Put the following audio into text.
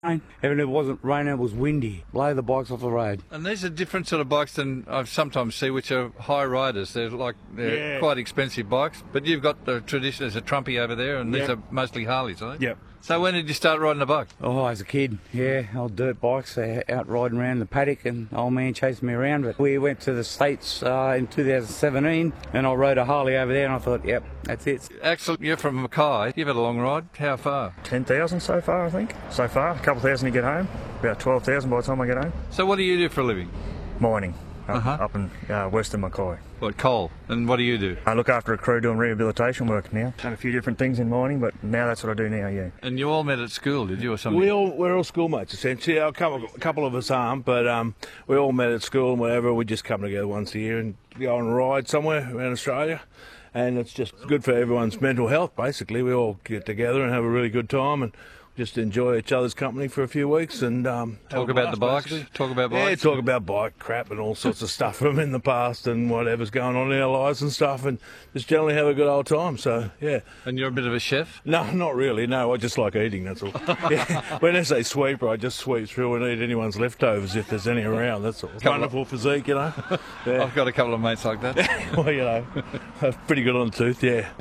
Even if it wasn't raining, it was windy. Blow the bikes off the road. And these are different sort of bikes than I sometimes see, which are high riders. They're quite expensive bikes. But you've got the tradition, there's a Trumpy over there, and these are mostly Harleys, aren't they? Yep. So when did you start riding a bike? Oh, as a kid, old dirt bikes, out riding around the paddock and old man chasing me around. But we went to the States in 2017 and I rode a Harley over there and I thought, yep, that's it. Axel, you're from Mackay. You've had a long ride. How far? 10,000 so far, I think. So far, a couple thousand to get home. About 12,000 by the time I get home. So what do you do for a living? Mining up in western Mackay. What, coal? And what do you do? I look after a crew doing rehabilitation work now. Done a few different things in mining, but now that's what I do now, yeah. And you all met at school, did you, or something? We're all schoolmates, essentially. A couple of us aren't, but we all met at school and whatever. We just come together once a year and go on a ride somewhere around Australia. And it's just good for everyone's mental health, basically. We all get together and have a really good time and just enjoy each other's company for a few weeks and talk about the bikes. Basically. Talk about bikes. Yeah, talk about bike crap and all sorts of stuff from in the past and whatever's going on in our lives and stuff, and just generally have a good old time. So yeah. And you're a bit of a chef? No, not really. No, I just like eating. That's all. When I say sweeper, I just sweep through and eat anyone's leftovers if there's any around. That's all. Wonderful physique, you know. Yeah. I've got a couple of mates like that. Well, you know, pretty good on the tooth. Yeah.